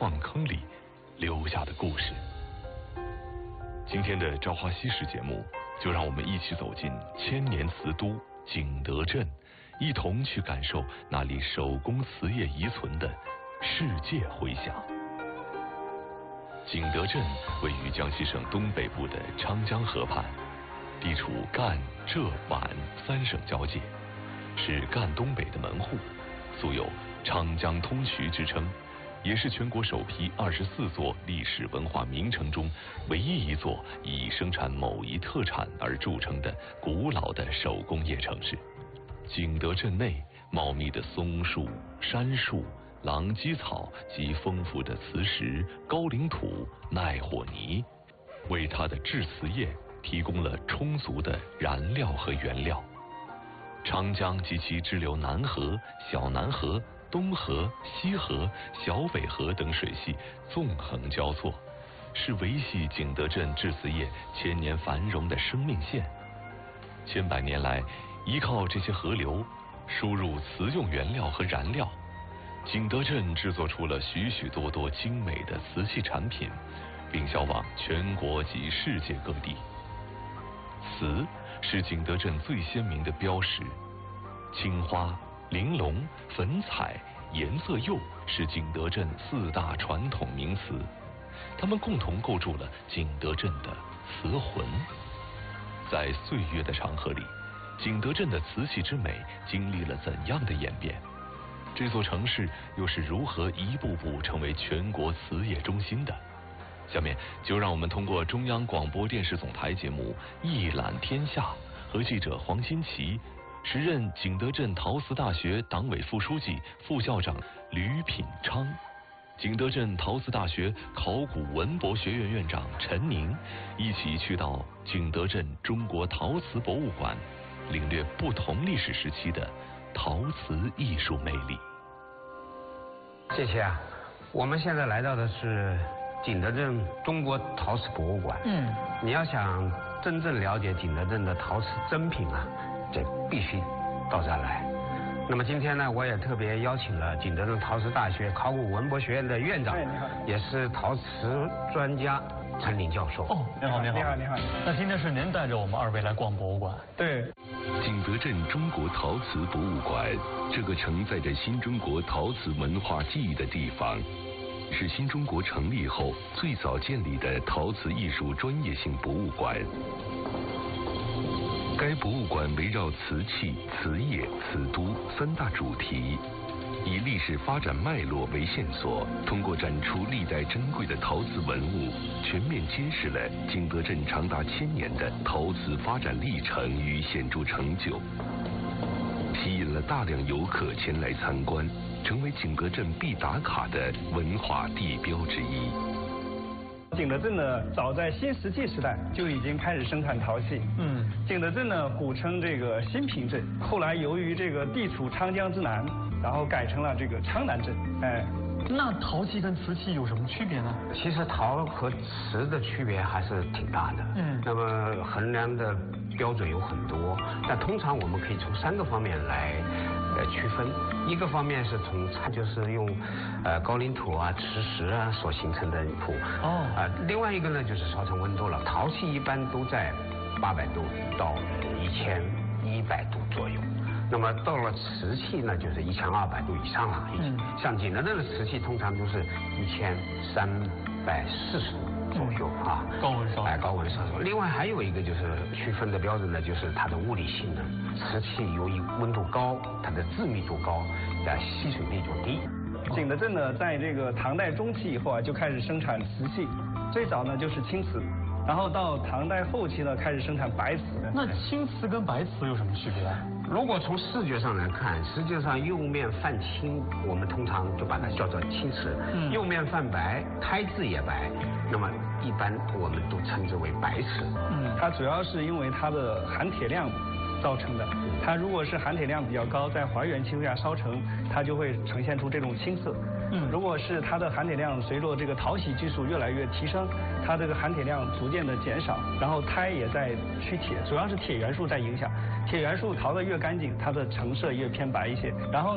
矿坑里留下的故事。今天的《朝花夕拾》节目，就让我们一起走进千年瓷都景德镇，一同去感受那里手工瓷业遗存的世界回响。景德镇位于江西省东北部的昌江河畔，地处赣、浙、皖三省交界，是赣东北的门户，素有昌江通衢之称，也是全国首批24座历史文化名城中唯一一座以生产某一特产而著称的古老的手工业城市。景德镇内茂密的松树、杉树、狼藉草及丰富的磁石、高岭土、耐火泥，为它的制瓷业提供了充足的燃料和原料。昌江及其支流南河、小南河、东河、西河、小北河等水系纵横交错，是维系景德镇制瓷业千年繁荣的生命线。千百年来，依靠这些河流输入瓷用原料和燃料，景德镇制作出了许许多多精美的瓷器产品，并销往全国及世界各地。瓷是景德镇最鲜明的标识，青花、玲珑、粉彩、颜色釉是景德镇4大传统名瓷，它们共同构筑了景德镇的瓷魂。在岁月的长河里，景德镇的瓷器之美经历了怎样的演变？这座城市又是如何一步步成为全国瓷业中心的？下面就让我们通过中央广播电视总台节目《一览天下》和记者黄新奇，时任景德镇陶瓷大学党委副书记、副校长吕品昌，景德镇陶瓷大学考古文博学院院长陈宁，一起去到景德镇中国陶瓷博物馆，领略不同历史时期的陶瓷艺术魅力。 谢谢啊，我们现在来到的是景德镇中国陶瓷博物馆。你要想真正了解景德镇的陶瓷珍品啊，这必须到这儿来。那么今天呢，我也特别邀请了景德镇陶瓷大学考古文博学院的院长，也是陶瓷专家陈宁教授。 哦，你好，你好，你好，你好。那今天是您带着我们2位来逛博物馆？ 对。 景德镇中国陶瓷博物馆，这个承载着新中国陶瓷文化记忆的地方，是新中国成立后最早建立的陶瓷艺术专业性博物馆。该博物馆围绕瓷器、瓷业、瓷都3大主题，以历史发展脉络为线索，通过展出历代珍贵的陶瓷文物，全面揭示了景德镇长达1000年的陶瓷发展历程与显著成就，吸引了大量游客前来参观，成为景德镇必打卡的文化地标之一。 景德镇呢，早在新石器时代就已经开始生产陶器。景德镇呢，古称这个新平镇，后来由于这个地处昌江之南，然后改成了这个昌南镇。 那陶器跟瓷器有什么区别呢？ 其实陶和瓷的区别还是挺大的。那么衡量的标准有很多，但通常我们可以从3个方面来区分。一个方面是就是用高岭土啊、磁石啊所形成的土。另外一个呢就是烧成温度了。陶器一般都在800度到1100度左右。那么到了瓷器呢，就是1200度以上了。像景德镇的瓷器通常都是1340度左右啊， 高温烧。 高温烧熟。另外还有一个就是区分的标准呢，就是它的物理性能。瓷器由于温度高，它的致密度高，吸水力就低。 景德镇呢，在这个唐代中期以后啊，就开始生产瓷器，最早呢就是青瓷。然后到唐代后期呢，开始生产白瓷。 那青瓷跟白瓷有什么区别？ 如果从视觉上来看，实际上釉面泛青，我们通常就把它叫做青瓷；釉面泛白，胎质也白，那么一般我们都称之为白瓷。 它主要是因为它的含铁量造成的。它如果是含铁量比较高，在还原情况下烧成，它就会呈现出这种青色。如果是它的含铁量随着这个淘洗技术越来越提升，它这个含铁量逐渐的减少，然后胎也在去铁，主要是铁元素在影响。铁元素淘得越干净，它的成色越偏白一些。然后